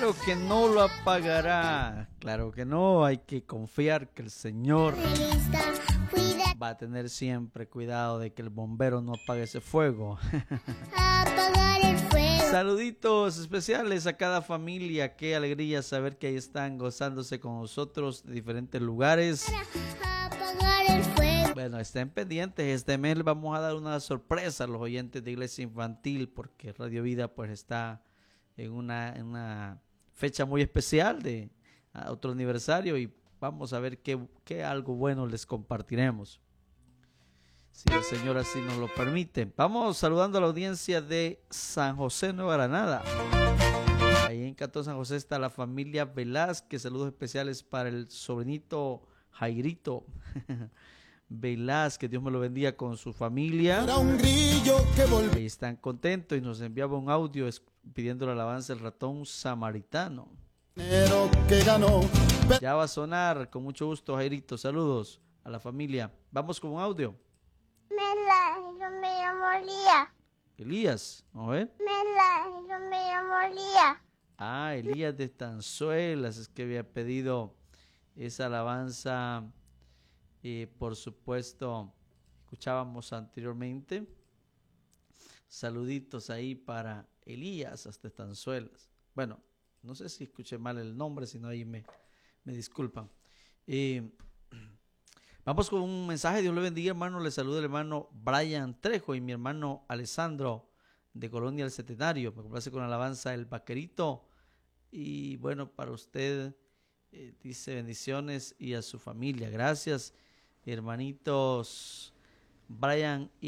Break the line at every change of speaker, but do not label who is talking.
Claro que no lo apagará. Claro que no. Hay que confiar que el Señor va a tener siempre cuidado de que el bombero no apague ese fuego.
Apagar el fuego.
Saluditos especiales a cada familia. Qué alegría saber que ahí están gozándose con nosotros de diferentes lugares.
Apagar el fuego.
Bueno, estén pendientes. Este mes les vamos a dar una sorpresa a los oyentes de Iglesia Infantil porque Radio Vida pues está en una fecha muy especial de otro aniversario y vamos a ver qué algo bueno les compartiremos. Si el Señor así nos lo permite. Vamos saludando a la audiencia de San José, Nueva Granada. Ahí en Cantón San José está la familia Velázquez. Saludos especiales para el sobrinito Jairito Velázquez. Dios me lo bendiga con su familia.
Era un grillo que volvió.
Ahí están contentos y nos enviaba un audio pidiendo la alabanza del ratón samaritano.
Que ganó.
Ya va a sonar con mucho gusto, Jairito. Saludos a la familia. Vamos con un audio.
Yo me llamo Lía.
Elías, vamos a ver.
Yo me llamo Lía.
Ah, Elías de Estanzuelas, es que había pedido esa alabanza, por supuesto, escuchábamos anteriormente. Saluditos ahí para Elías hasta Estanzuelas. Bueno, no sé si escuché mal el nombre, si no ahí me disculpan. Vamos con un mensaje. Dios le bendiga, hermano. Le saluda el hermano Brian Trejo y mi hermano Alessandro de Colonia del Centenario. Me complace con la alabanza El Vaquerito. Y bueno, para usted, dice bendiciones y a su familia. Gracias, hermanitos Brian y